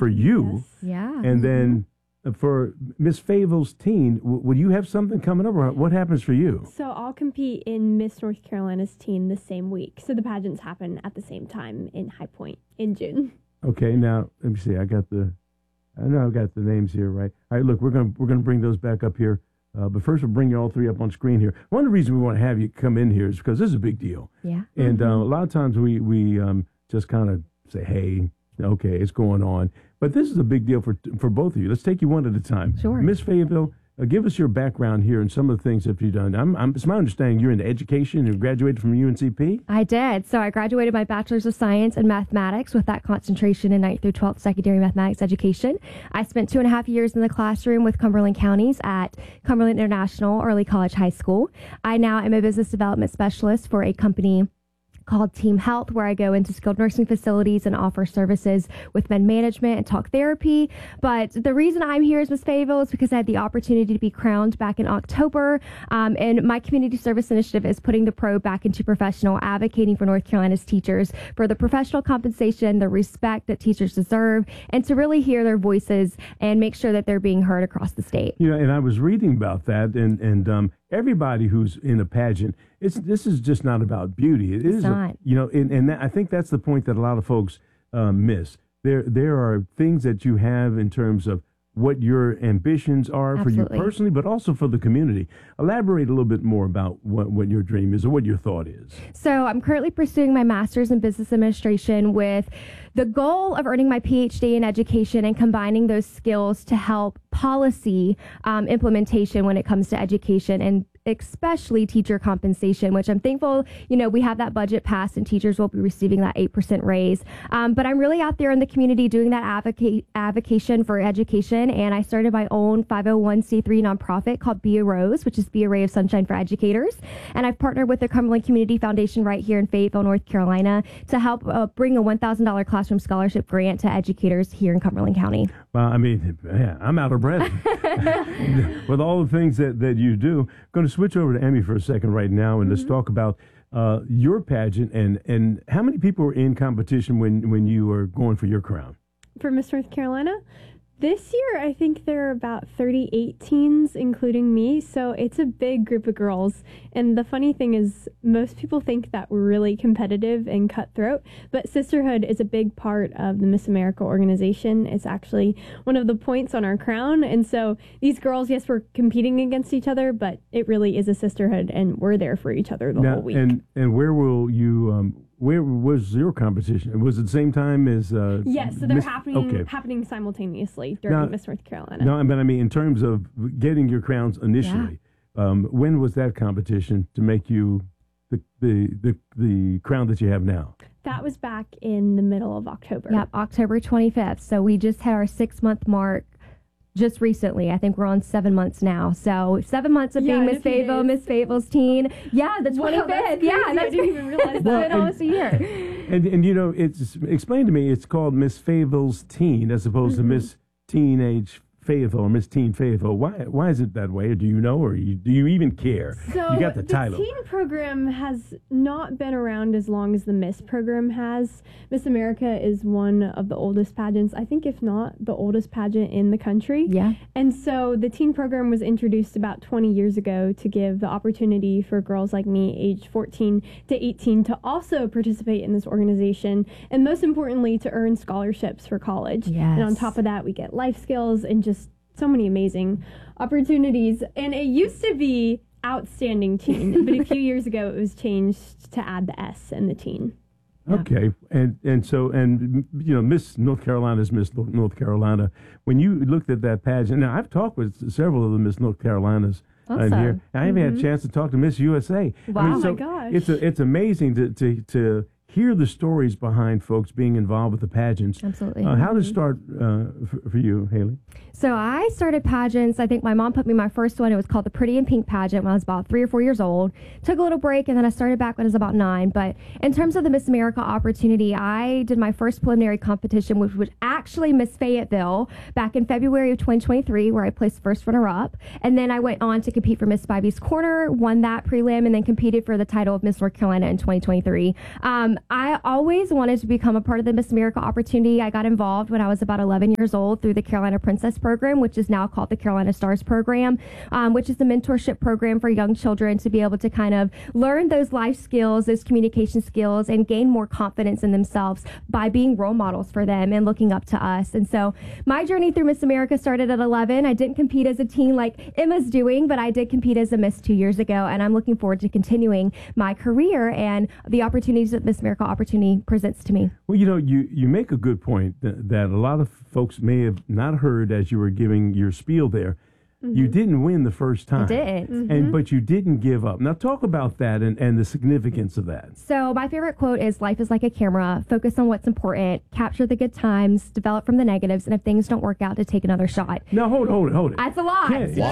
for you. Yes. Yeah. And then for Miss Fayetteville's teen, will you have something coming up, or what happens for you? So I'll compete in Miss North Carolina's teen the same week. So the pageants happen at the same time in High Point in June. Okay, now let me see. I know I've got the names here, right? All right, look, we're gonna bring those back up here. But first, we'll bring you all three up on screen here. One of the reasons we want to have you come in here is because this is a big deal. Yeah. And a lot of times we just kind of say, hey, okay, it's going on. But this is a big deal for both of you. Let's take you one at a time. Sure. Miss Fayetteville, give us your background here and some of the things that you've done. It's my understanding you're into education and graduated from UNCP? I did. So I graduated my Bachelor's of Science in Mathematics with that concentration in 9th through 12th secondary mathematics education. I spent 2.5 years in the classroom with Cumberland Counties at Cumberland International Early College High School. I now am a business development specialist for a company called Team Health, where I go into skilled nursing facilities and offer services with med management and talk therapy. But the reason I'm here as Miss Fayetteville is because I had the opportunity to be crowned back in October. And my community service initiative is putting the pro back into professional, advocating for North Carolina's teachers for the professional compensation, the respect that teachers deserve, and to really hear their voices and make sure that they're being heard across the state. You know, and I was reading about that, and everybody who's in a pageant, this is just not about beauty. It's not. And I think that's the point that a lot of folks miss. There are things that you have in terms of what your ambitions are for you personally, but also for the community. Elaborate a little bit more about what your dream is or what your thought is. So I'm currently pursuing my master's in business administration with the goal of earning my PhD in education and combining those skills to help policy implementation when it comes to education, and especially teacher compensation, which I'm thankful, we have that budget passed and teachers will be receiving that 8% raise. But I'm really out there in the community doing that advocation for education. And I started my own 501c3 nonprofit called Be a Rose, which is Be a Ray of Sunshine for Educators. And I've partnered with the Cumberland Community Foundation right here in Fayetteville, North Carolina, to help bring a $1,000 classroom scholarship grant to educators here in Cumberland County. Well, I mean, I'm out of breath with all the things that you do. I'm going to switch over to Emmy for a second right now, and let's talk about your pageant and how many people were in competition when you were going for your crown? For Miss North Carolina, this year I think there are about 38 teens, including me, so it's a big group of girls. And the funny thing is, most people think that we're really competitive and cutthroat, but sisterhood is a big part of the Miss America organization. It's actually one of the points on our crown. And so these girls, yes, we're competing against each other, but it really is a sisterhood, and we're there for each other the whole week. And where will you... where was your competition? Was it the same time as... yes, so they're happening simultaneously during Miss North Carolina. No, but I mean, in terms of getting your crowns initially, when was that competition to make you the crown that you have now? That was back in the middle of October. Yep, October 25th. So we just had our 6-month mark just recently. I think we're on 7 months now. So 7 months of being Miss Fayetteville, Miss Fayetteville's teen. Yeah, the 25th. That's crazy. I didn't even realize that. It's been almost a year. And it's explained to me, it's called Miss Fayetteville's teen as opposed to Miss Teenage Fayetteville or Miss Teen Fayetteville. Why is it that way? Or do you know, or do you even care? So you got the title. The teen program has not been around as long as the Miss program has. Miss America is one of the oldest pageants, I think if not the oldest pageant in the country. Yeah. And so the teen program was introduced about 20 years ago to give the opportunity for girls like me, age 14 to 18, to also participate in this organization, and most importantly, to earn scholarships for college. Yes. And on top of that, we get life skills and just so many amazing opportunities. And it used to be Outstanding Teen, but a few years ago it was changed to add the S in the teen. Okay, and so Miss North Carolina is Miss North Carolina. When you looked at that pageant, now I've talked with several of the Miss North Carolinas in here. I haven't had a chance to talk to Miss USA. Wow, my gosh! It's amazing to hear the stories behind folks being involved with the pageants. Absolutely. How did it start for you, Haley? So I started pageants. I think my mom put me in my first one. It was called the Pretty in Pink pageant when I was about 3 or 4 years old. Took a little break, and then I started back when I was about 9. But in terms of the Miss America opportunity, I did my first preliminary competition, which was actually Miss Fayetteville back in February of 2023, where I placed first runner-up. And then I went on to compete for Miss Spivey's Corner, won that prelim, and then competed for the title of Miss North Carolina in 2023. I always wanted to become a part of the Miss America opportunity. I got involved when I was about 11 years old through the Carolina Princess program, which is now called the Carolina Stars program, which is a mentorship program for young children to be able to kind of learn those life skills, those communication skills, and gain more confidence in themselves by being role models for them and looking up to us. And so my journey through Miss America started at 11. I didn't compete as a teen like Emma's doing, but I did compete as a Miss 2 years ago, and I'm looking forward to continuing my career and the opportunities that Miss America opportunity presents to me. Well, you make a good point that a lot of folks may have not heard as you were giving your spiel there. You didn't win the first time. I didn't. But you didn't give up. Now talk about that and the significance of that. So my favorite quote is, life is like a camera. Focus on what's important. Capture the good times. Develop from the negatives. And if things don't work out, to take another shot. Now hold it. That's a lot.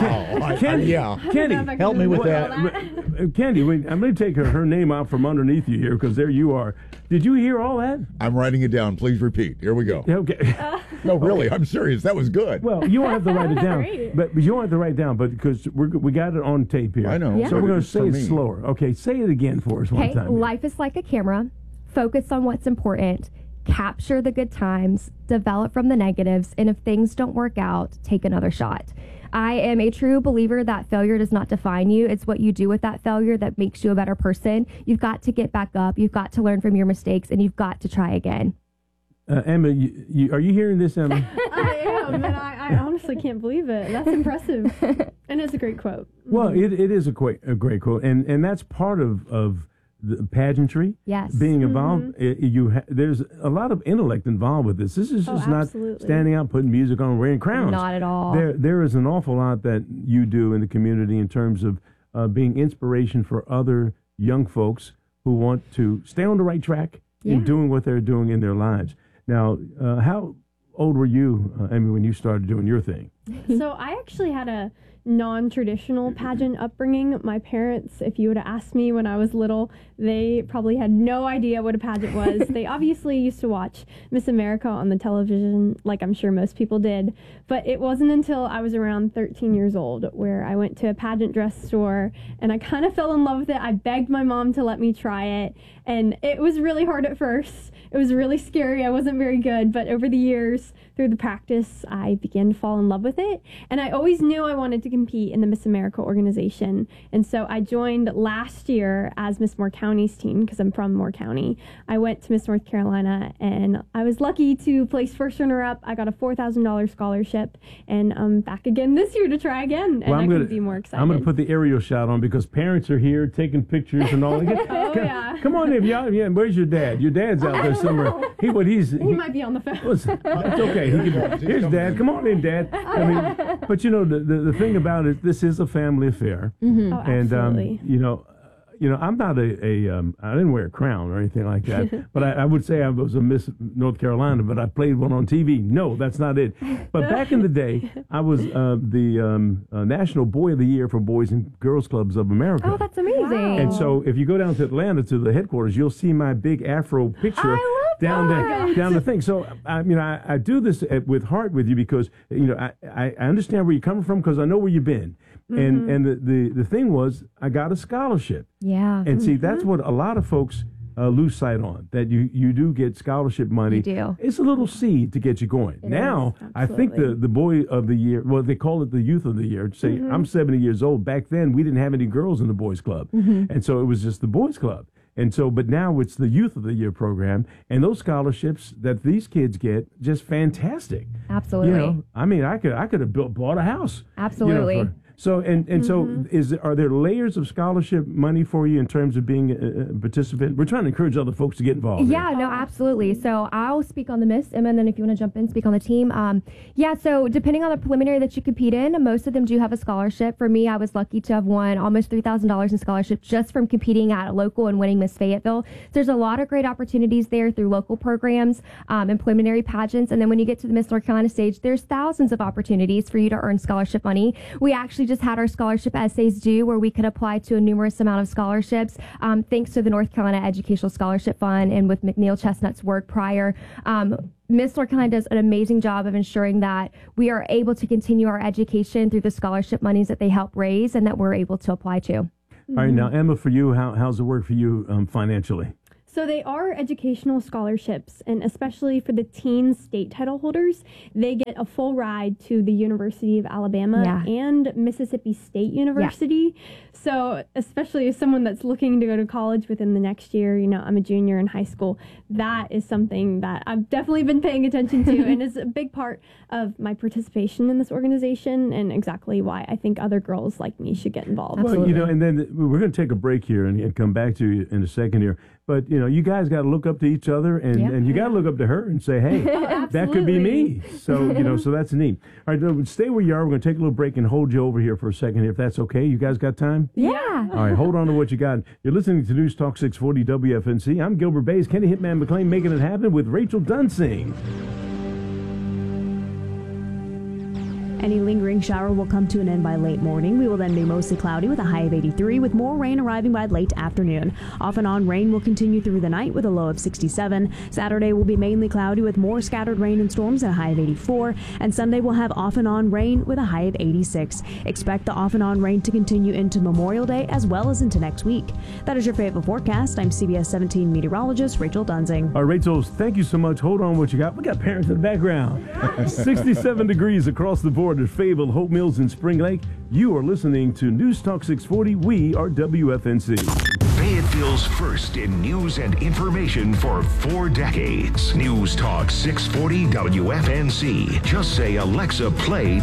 Candy, help me with that. Candy, wait, I'm going to take her name out from underneath you here because there you are. Did you hear all that? I'm writing it down. Please repeat. Here we go. Okay. No, really, I'm serious. That was good. Well, you won't have to write it down. But you won't have to write it down, but because we got it on tape here. I know. Yeah. So we're going to say For it me. slower. Okay, say it again for us one time. Life is like a camera. Focus on what's important. Capture the good times. Develop from the negatives. And if things don't work out, take another shot. I am a true believer that failure does not define you. It's what you do with that failure that makes you a better person. You've got to get back up. You've got to learn from your mistakes, and you've got to try again. Emma, are you hearing this, Emma? I am, and I honestly can't believe it. That's impressive. And it's a great quote. Well, it is a great quote, and that's part of the pageantry. Yes. Being involved, there's a lot of intellect involved with this. This is just not absolutely. standing out, putting music on, wearing crowns. Not at all. There is an awful lot that you do in the community in terms of being inspiration for other young folks who want to stay on the right track in doing what they're doing in their lives. Now, how old were you, Emmy, when you started doing your thing? So I actually had a non-traditional pageant upbringing. My parents, if you would have asked me when I was little, they probably had no idea what a pageant was. They obviously used to watch Miss America on the television, like I'm sure most people did, but it wasn't until I was around 13 years old where I went to a pageant dress store and I kind of fell in love with it. I begged my mom to let me try it, and it was really hard at first. It was really scary. I wasn't very good, but over the years, through the practice, I began to fall in love with it. And I always knew I wanted to compete in the Miss America organization. And so I joined last year as Miss Moore County's team because I'm from Moore County. I went to Miss North Carolina and I was lucky to place first runner-up. I got a $4,000 scholarship, and I'm back again this year to try again. And I couldn't be more excited. I'm going to put the aerial shot on because parents are here taking pictures and all that. Come on in, y'all. Yeah, where's your dad? Your dad's out there somewhere. He might be on the phone. Listen, it's okay. Here's Dad. Come on in, Dad. I mean, but the thing about it, this is a family affair, Oh, absolutely. and I'm not I didn't wear a crown or anything like that, but I would say I was a Miss North Carolina, but I played one on TV. No, that's not it. But back in the day, I was the National Boy of the Year for Boys and Girls Clubs of America. Oh, that's amazing. Wow. And so if you go down to Atlanta to the headquarters, you'll see my big Afro picture down the thing. So I do this with heart with you because I understand where you're coming from because I know where you've been. Mm-hmm. And the thing was I got a scholarship. Yeah. And see, that's what a lot of folks lose sight on, that you do get scholarship money. You do. It's a little seed to get you going. It now, is, I think the Boy of the Year, well, they call it the Youth of the Year. Say, I'm 70 years old. Back then, we didn't have any girls in the Boys Club. And so it was just the Boys Club. And so, but now it's the Youth of the Year program, and those scholarships that these kids get, just fantastic. Absolutely. I mean, I could have bought a house. Absolutely. So so are there layers of scholarship money for you in terms of being a participant? We're trying to encourage other folks to get involved. Yeah, no, absolutely. So I'll speak on the Miss, Emma, and then if you want to jump in, speak on the team. So depending on the preliminary that you compete in, most of them do have a scholarship. For me, I was lucky to have won almost $3,000 in scholarship just from competing at a local and winning Miss Fayetteville. So there's a lot of great opportunities there through local programs and preliminary pageants. And then when you get to the Miss North Carolina stage, there's thousands of opportunities for you to earn scholarship money. We actually just had our scholarship essays due where we could apply to a numerous amount of scholarships thanks to the North Carolina Educational Scholarship Fund and with McNeil Chestnut's work prior. Miss North Carolina does an amazing job of ensuring that we are able to continue our education through the scholarship monies that they help raise and that we're able to apply to. All right, now Emma, for you, how's it work for you financially? So they are educational scholarships, and especially for the teen state title holders, they get a full ride to the University of Alabama and Mississippi State University. So especially as someone that's looking to go to college within the next year, I'm a junior in high school, that is something that I've definitely been paying attention to and is a big part of my participation in this organization and exactly why I think other girls like me should get involved. Well, and then we're going to take a break here and come back to you in a second here. But, you guys got to look up to each other and you got to look up to her and say, hey, that could be me. So, so that's neat. All right, stay where you are. We're going to take a little break and hold you over here for a second here, if that's okay. You guys got time? Yeah. All right, hold on to what you got. You're listening to News Talk 640 WFNC. I'm Gilbert Bays, Kenny Hitman McLean, making it happen with Rachel Dunsing. Any lingering shower will come to an end by late morning. We will then be mostly cloudy with a high of 83, with more rain arriving by late afternoon. Off and on rain will continue through the night with a low of 67. Saturday will be mainly cloudy with more scattered rain and storms at a high of 84. And Sunday will have off and on rain with a high of 86. Expect the off and on rain to continue into Memorial Day as well as into next week. That is your favorite forecast. I'm CBS 17 meteorologist Rachel Dunsing. All right, Rachel, thank you so much. Hold on what you got. We got parents in the background. 67 degrees across the board at Fayetteville, Hope Mills, and Spring Lake. You are listening to News Talk 640. We are WFNC. Fayetteville's first in news and information for 4 decades. News Talk 640 WFNC. Just say, Alexa, play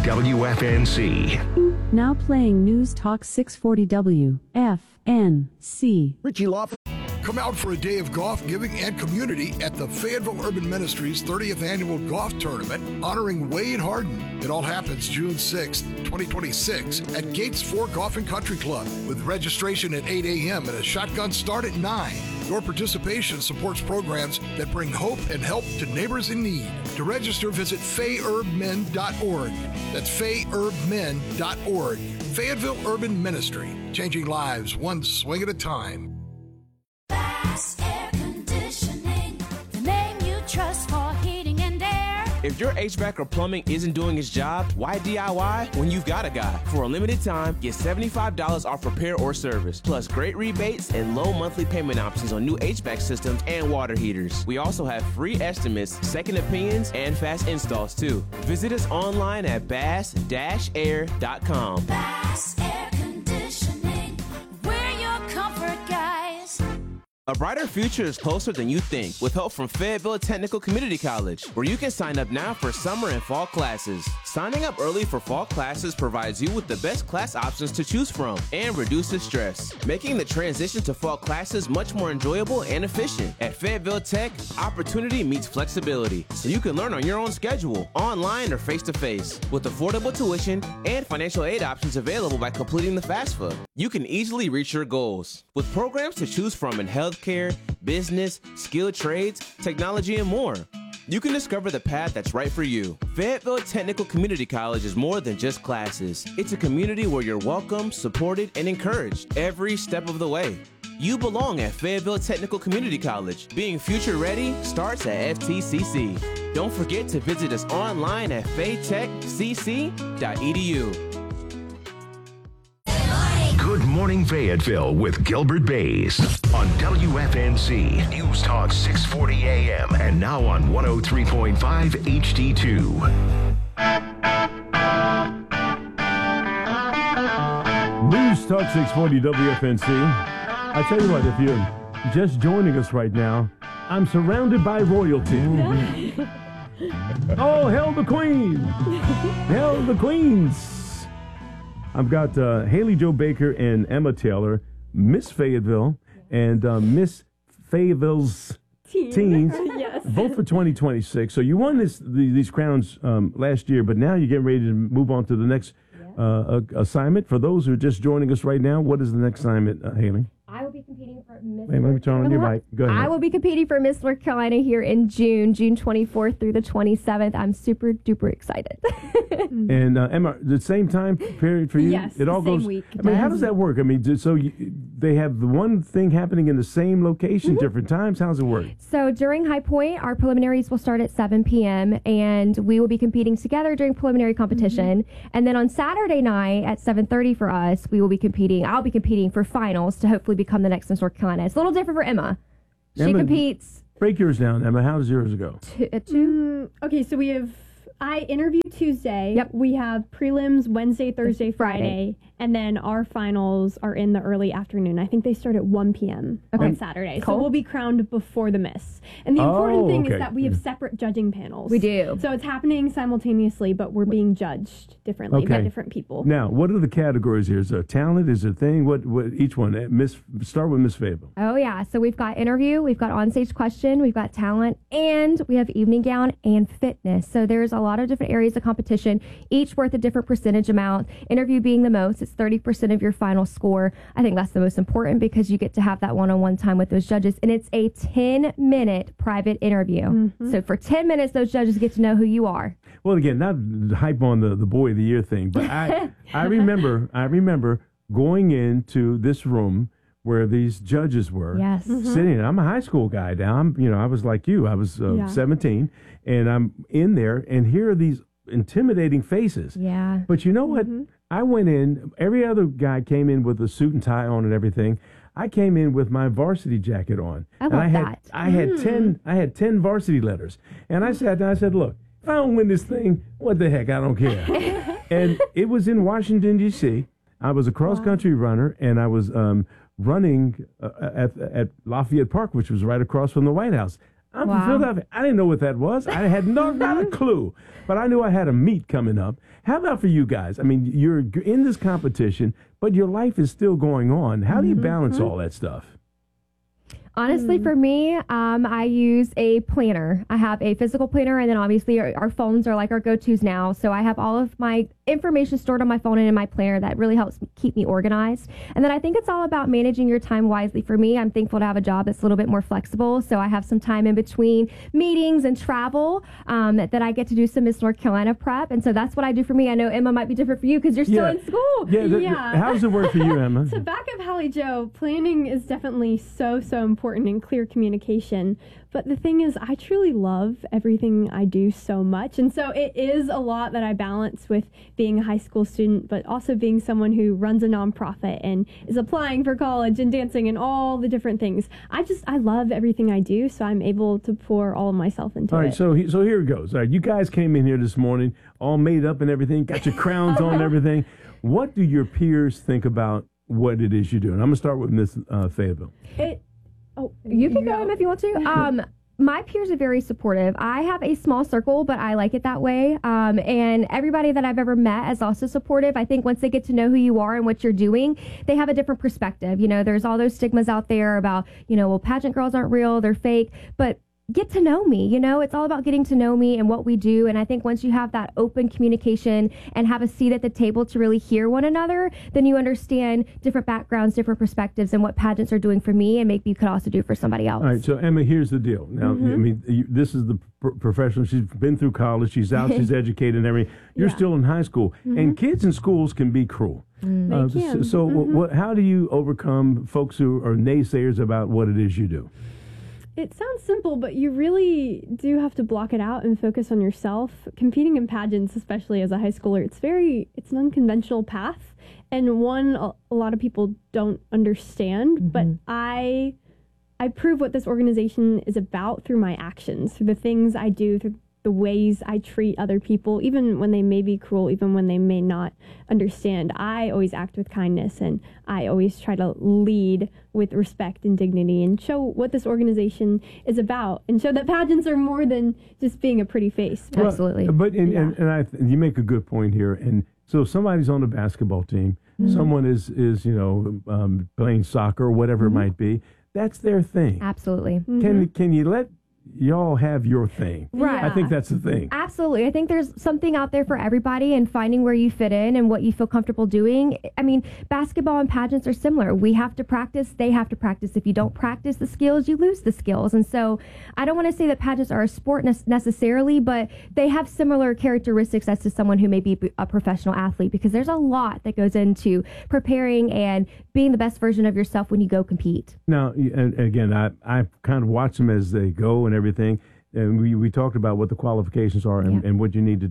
WFNC. Now playing News Talk 640 WFNC. Richie Lawford. Come out for a day of golf, giving, and community at the Fayetteville Urban Ministries 30th Annual Golf Tournament, honoring Wade Harden. It all happens June 6th, 2026 at Gates 4 Golf and Country Club, with registration at 8 a.m. and a shotgun start at 9. Your participation supports programs that bring hope and help to neighbors in need. To register, visit fayerbmen.org. That's fayerbmen.org. Fayetteville Urban Ministry, changing lives one swing at a time. Air Conditioning, the name you trust for heating and air. If your HVAC or plumbing isn't doing its job, why DIY when you've got a guy? For a limited time, get $75 off repair or service, plus great rebates and low monthly payment options on new HVAC systems and water heaters. We also have free estimates, second opinions, and fast installs too. Visit us online at bass-air.com. Bass Air Conditioning, we're your comfort guys. A brighter future is closer than you think with help from Fayetteville Technical Community College, where you can sign up now for summer and fall classes. Signing up early for fall classes provides you with the best class options to choose from and reduces stress, making the transition to fall classes much more enjoyable and efficient. At Fayetteville Tech, opportunity meets flexibility, so you can learn on your own schedule, online or face-to-face, with affordable tuition and financial aid options available by completing the FAFSA. You can easily reach your goals. With programs to choose from in healthcare, business, skilled trades, technology, and more. You can discover the path that's right for you. Fayetteville Technical Community College is more than just classes. It's a community where you're welcome, supported, and encouraged every step of the way. You belong at Fayetteville Technical Community College. Being future ready starts at FTCC. Don't forget to visit us online at faytechcc.edu. Good Morning Fayetteville with Gilbert Bays on WFNC News Talk 640 AM and now on 103.5 HD2. News Talk 640 WFNC. I tell you what, if you're just joining us right now, I'm surrounded by royalty. Oh, hail the Queen! Hail the Queens! I've got Haley Jo Baker and Emma Taylor, Miss Fayetteville, and Miss Fayetteville's Teens, Yes. both for 2026. So you won these crowns last year, but now you're getting ready to move on to the next assignment. For those who are just joining us right now, what is the next assignment, Haley? I will be competing for Miss Hey, let me turn on your mic. Go ahead. I will be competing for Miss North Carolina here in June 24th through the 27th. I'm super duper excited. And Emma, the same time period for you? Yes, it all same goes. week. I mean, how does that work? I mean, so they have the one thing happening in the same location, different times. How's it work? So during High Point, our preliminaries will start at 7 p.m. and we will be competing together during preliminary competition. And then on Saturday night at 7:30 for us, we will be competing. I'll be competing for finals to hopefully become the next Miss North Carolina. It's a little different for Emma. She competes. Break yours down, Emma. How does yours go? At 2? Okay, so I interview Tuesday. Yep. We have prelims Wednesday, Thursday, Friday. And then our finals are in the early afternoon. I think they start at 1 p.m. on Saturday. Cool. So we'll be crowned before the Miss. And the important thing is that we have separate judging panels. We do. So it's happening simultaneously, but we're being judged differently by different people. Now, what are the categories here? Is there talent? Is there a thing? What each one? Start with Miss Fable. Oh, yeah. So we've got interview, we've got onstage question, we've got talent, and we have evening gown and fitness. So there's a lot of different areas of competition, each worth a different percentage amount. Interview being the most, it's 30% of your final score. I think that's the most important because you get to have that one-on-one time with those judges, and it's a 10-minute private interview. Mm-hmm. So for 10 minutes, those judges get to know who you are. Well, again, not hype on the boy of the year thing, but I remember going into this room where these judges were sitting. I'm a high school guy now. I was like you. I was 17, and I'm in there, and here are these intimidating faces. Yeah. But you know what? I went in. Every other guy came in with a suit and tie on and everything. I came in with my varsity jacket on. I had 10 varsity letters, and I sat down. I said, "Look, if I don't win this thing, what the heck? I don't care." And it was in Washington, D.C. I was a cross-country runner, and I was running at Lafayette Park, which was right across from the White House. I'm from Philadelphia. I didn't know what that was. I had not a clue, but I knew I had a meet coming up. How about for you guys? I mean, you're in this competition, but your life is still going on. How do you balance all that stuff? Honestly, for me, I use a planner. I have a physical planner, and then obviously our phones are like our go-tos now. So I have all of my information stored on my phone and in my planner that really helps keep me organized. And then I think it's all about managing your time wisely. For me, I'm thankful to have a job that's a little bit more flexible. So I have some time in between meetings and travel that I get to do some Miss North Carolina prep. And so that's what I do for me. I know Emma might be different for you because you're still in school. Yeah. How does it work for you, Emma? To back up Hallie Jo, planning is definitely so important in clear communication. But the thing is, I truly love everything I do so much. And so it is a lot that I balance with being a high school student, but also being someone who runs a nonprofit and is applying for college and dancing and all the different things. I love everything I do, so I'm able to pour all of myself into it. All right, so here it goes. All right, you guys came in here this morning, all made up and everything, got your crowns on and everything. What do your peers think about what it is you're doing? I'm going to start with Miss Fayetteville. You can go if you want to. My peers are very supportive. I have a small circle, but I like it that way. And everybody that I've ever met is also supportive. I think once they get to know who you are and what you're doing, they have a different perspective. You know, there's all those stigmas out there about, well, pageant girls aren't real, they're fake. But get to know me. It's all about getting to know me and what we do. And I think once you have that open communication and have a seat at the table to really hear one another, then you understand different backgrounds, different perspectives, and what pageants are doing for me and maybe you could also do for somebody else. All right, so Emma, here's the deal. Now, this is the professional. She's been through college. She's out. She's educated and everything. You're still in high school. And kids in schools can be cruel. How do you overcome folks who are naysayers about what it is you do? It sounds simple, but you really do have to block it out and focus on yourself. Competing in pageants, especially as a high schooler, it's an unconventional path, and one a lot of people don't understand. But I prove what this organization is about through my actions, through the things I do, through the ways I treat other people, even when they may be cruel, even when they may not understand. I always act with kindness, and I always try to lead with respect and dignity and show what this organization is about and show that pageants are more than just being a pretty face. Well, absolutely. But you make a good point here. And so somebody's on the basketball team, someone is playing soccer or whatever it might be. That's their thing. Absolutely. Can you let y'all have your thing? Right. I think that's the thing. Absolutely. I think there's something out there for everybody, and finding where you fit in and what you feel comfortable doing. I mean, basketball and pageants are similar. We have to practice. They have to practice. If you don't practice the skills, you lose the skills. And so I don't want to say that pageants are a sport necessarily, but they have similar characteristics as to someone who may be a professional athlete, because there's a lot that goes into preparing and being the best version of yourself when you go compete. Now, and again, I kind of watch them as they go and everything. And we talked about what the qualifications are and what you need to do.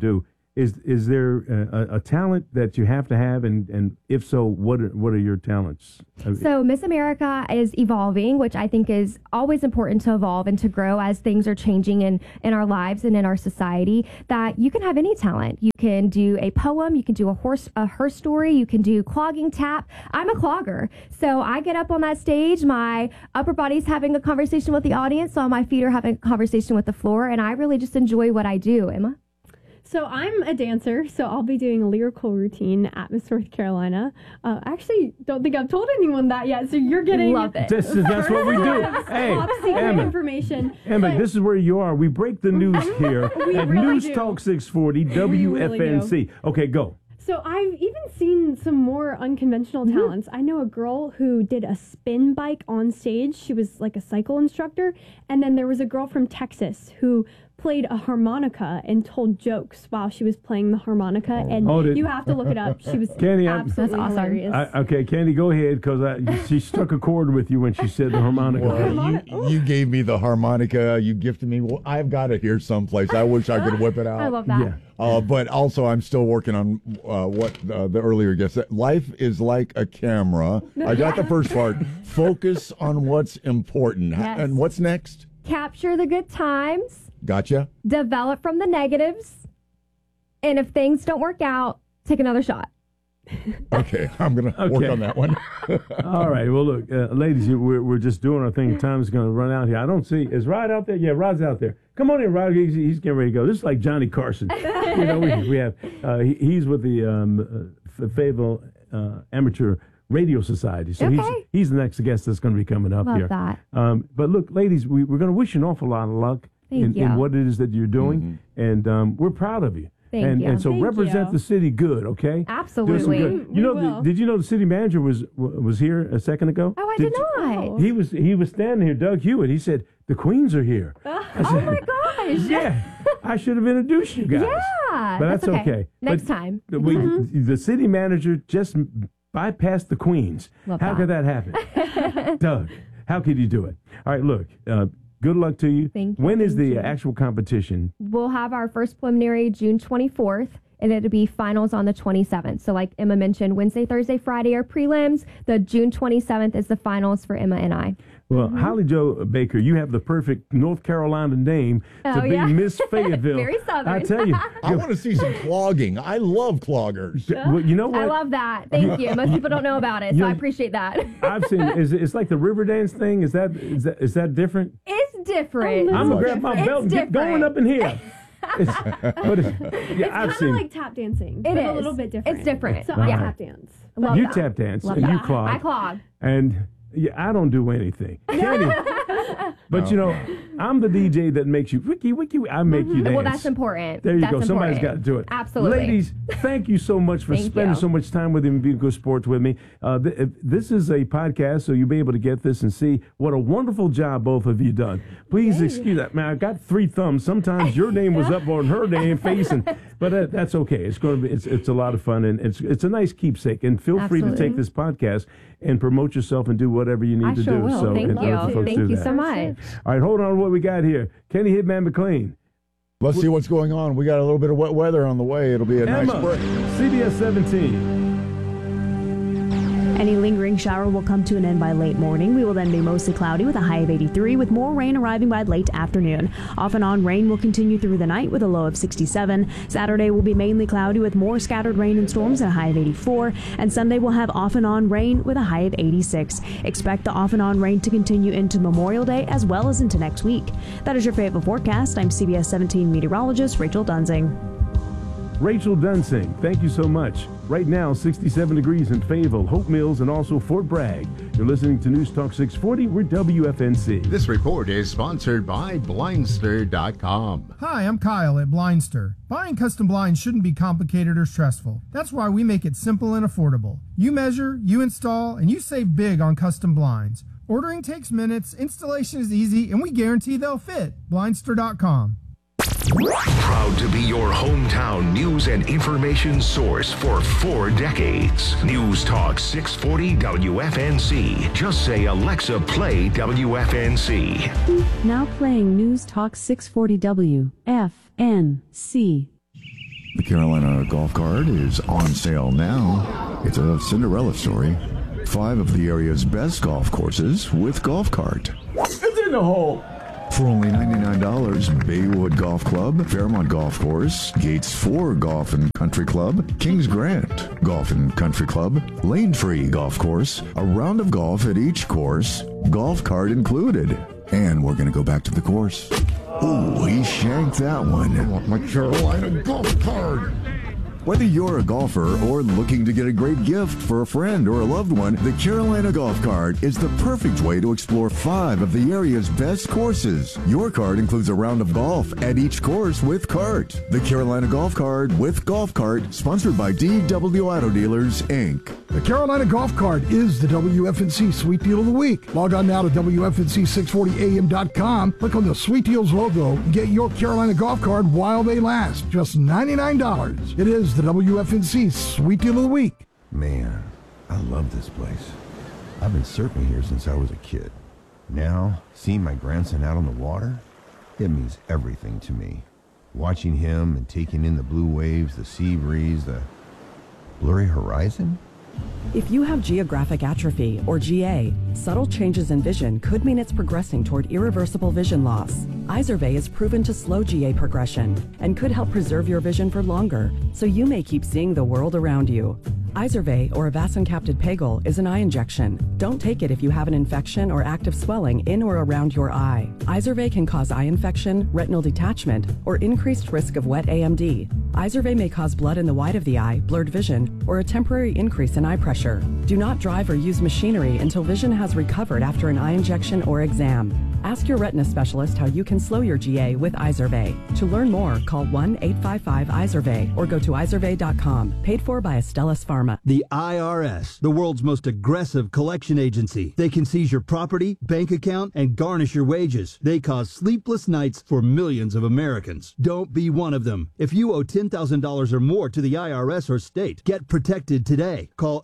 Is there a talent that you have to have, and if so, what are your talents? So Miss America is evolving, which I think is always important to evolve and to grow as things are changing in our lives and in our society. That you can have any talent. You can do a poem, you can do a her story, you can do clogging tap. I'm a clogger, so I get up on that stage. My upper body's having a conversation with the audience, while my feet are having a conversation with the floor, and I really just enjoy what I do. Emma? So I'm a dancer, so I'll be doing a lyrical routine at Miss North Carolina. I actually don't think I've told anyone that yet, so you're getting Love it. That's what we do. Hey, top secret Emma, information. Emma, this is where you are. We break the news here at really News do. Talk 640 WFNC. Okay, go. So I've even seen some more unconventional talents. I know a girl who did a spin bike on stage. She was like a cycle instructor. And then there was a girl from Texas who played a harmonica and told jokes while she was playing the harmonica. And you have to look it up. She was Candy, absolutely hilarious. Okay, Candy, go ahead, because she struck a chord with you when she said the harmonica. Well, you gave me the harmonica. You gifted me. Well, I've got it here someplace. I wish I could whip it out. I love that. Yeah. But also, I'm still working on what the earlier guest said. Life is like a camera. I got the first part. Focus on what's important. Yes. And what's next? Capture the good times. Gotcha. Develop from the negatives. And if things don't work out, take another shot. Okay, I'm going to work on that one. All right. Well, look, ladies, we're just doing our thing. Time is going to run out here. I don't see. Is Rod out there? Yeah, Rod's out there. Come on in, Rod. He's getting ready to go. This is like Johnny Carson. You know, we have. He's with the Fayetteville Amateur Radio Society. So he's the next guest that's going to be coming up here. Love that. But look, ladies, we're going to wish you an awful lot of luck in what it is that you're doing, and we're proud of you. Thank you. And so Thank represent you. the city good, okay? Absolutely. Do some good. You know, did you know the city manager was here a second ago? Oh, I did not. He was standing here, Doug Hewitt. He said, the Queens are here. Oh my gosh. Yeah. I should have introduced you guys. Yeah. But that's okay. Next time. The city manager just bypassed the Queens. How could that happen? Doug, how could you do it? All right, look. Good luck to you. Thank you. When is the actual competition? We'll have our first preliminary June 24th, and it'll be finals on the 27th. So like Emma mentioned, Wednesday, Thursday, Friday are prelims. The June 27th is the finals for Emma and I. Well, Holly Jo Baker, you have the perfect North Carolina name to be Miss Fayetteville. Very Southern. I tell you. I want to see some clogging. I love cloggers. Well, you know what? I love that. Thank you. Most people don't know about it, so I appreciate that. I've seen it's like the river dance thing. Is that different? It's different. I'm gonna grab my belt and get going up in here. It's kind of like tap dancing. It is a little bit different. It's different. So I tap dance. Love You that. tap dance Love and that. you clog. I clog. And I don't do anything. Kenny, but you know, I'm the DJ that makes you wiki. I make you dance. Well, that's important. There you That's go. Somebody's got to important. do it. Absolutely. Ladies, thank you so much for spending so much time with me and being good sports with me. This is a podcast, so you'll be able to get this and see what a wonderful job both of you done. Please excuse that. Man, I got 3 thumbs. Sometimes your name was up on her damn face, but that's okay. It's going to be. It's a lot of fun, and it's a nice keepsake. And feel free to take this podcast and promote yourself and do whatever you need to do. Will. So, Thank you. Thank you so much. All right, hold on. What we got here? Kenny Hitman McLean. Let's see what's going on. We got a little bit of wet weather on the way. It'll be a nice break. CBS 17. Any lingering shower will come to an end by late morning. We will then be mostly cloudy with a high of 83, with more rain arriving by late afternoon. Off and on rain will continue through the night with a low of 67. Saturday will be mainly cloudy with more scattered rain and storms at a high of 84. And Sunday will have off and on rain with a high of 86. Expect the off and on rain to continue into Memorial Day as well as into next week. That is your Fayetteville forecast. I'm CBS 17 meteorologist Rachel Dunsing. Rachel Dunsing, thank you so much. Right now, 67 degrees in Fayetteville, Hope Mills, and also Fort Bragg. You're listening to News Talk 640. We're WFNC. This report is sponsored by Blindster.com. Hi, I'm Kyle at Blindster. Buying custom blinds shouldn't be complicated or stressful. That's why we make it simple and affordable. You measure, you install, and you save big on custom blinds. Ordering takes minutes, installation is easy, and we guarantee they'll fit. Blindster.com. Proud to be your hometown news and information source for 4 decades. News Talk 640 WFNC. Just say, Alexa, play WFNC. Now playing News Talk 640 WFNC. The Carolina Golf Cart is on sale now. It's a Cinderella story. 5 of the area's best golf courses with Golf Cart. It's in the hole. For only $99, Baywood Golf Club, Fairmont Golf Course, Gates 4 Golf and Country Club, Kings Grant Golf and Country Club, Lane Tree Golf Course, a round of golf at each course, Golf Cart included. And we're going to go back to the course. Ooh, he shanked that one. I want my Carolina Golf Cart. Whether you're a golfer or looking to get a great gift for a friend or a loved one, the Carolina Golf Cart is the perfect way to explore 5 of the area's best courses. Your cart includes a round of golf at each course with cart. The Carolina Golf Cart with Golf Cart, sponsored by DW Auto Dealers, Inc. The Carolina Golf Cart is the WFNC Sweet Deal of the Week. Log on now to WFNC640AM.com, click on the Sweet Deals logo, and get your Carolina Golf Cart while they last. Just $99. It is the WFNC Sweet Deal of the Week. Man, I love this place. I've been surfing here since I was a kid. Now, seeing my grandson out on the water, it means everything to me. Watching him and taking in the blue waves, the sea breeze, the blurry horizon. If you have geographic atrophy, or GA, subtle changes in vision could mean it's progressing toward irreversible vision loss. Izervay is proven to slow GA progression and could help preserve your vision for longer, so you may keep seeing the world around you. Izervay, or avacincaptad pegol, is an eye injection. Don't take it if you have an infection or active swelling in or around your eye. Izervay can cause eye infection, retinal detachment, or increased risk of wet AMD. Izervay may cause blood in the white of the eye, blurred vision, or a temporary increase in eye pressure. Do not drive or use machinery until vision has recovered after an eye injection or exam. Ask your retina specialist how you can slow your GA with Izervay. To learn more, call 1-855-IZERVAY or go to izervay.com. Paid for by Astellas Pharma. The IRS, the world's most aggressive collection agency. They can seize your property, bank account, and garnish your wages. They cause sleepless nights for millions of Americans. Don't be one of them. If you owe $10,000 or more to the IRS or state, get protected today. Call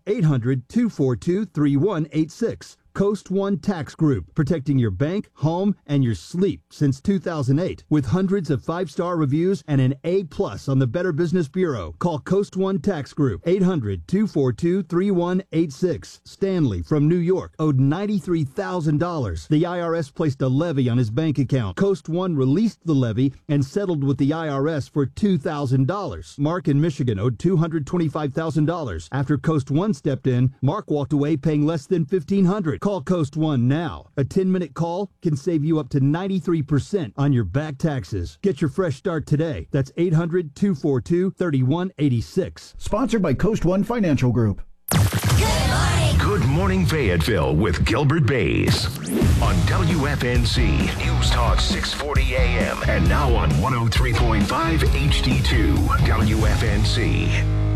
800-242-3186. Coast One Tax Group, protecting your bank, home, and your sleep since 2008. With hundreds of 5-star reviews and an A+ on the Better Business Bureau. Call Coast One Tax Group, 800-242-3186. Stanley from New York owed $93,000. The IRS placed a levy on his bank account. Coast One released the levy and settled with the IRS for $2,000. Mark in Michigan owed $225,000. After Coast One stepped in, Mark walked away paying less than $1,500. Call Coast One now. A 10-minute call can save you up to 93% on your back taxes. Get your fresh start today. That's 800-242-3186. Sponsored by Coast One Financial Group. Good morning, Fayetteville with Gilbert Bays on WFNC News Talk 640 AM and now on 103.5 HD2 WFNC.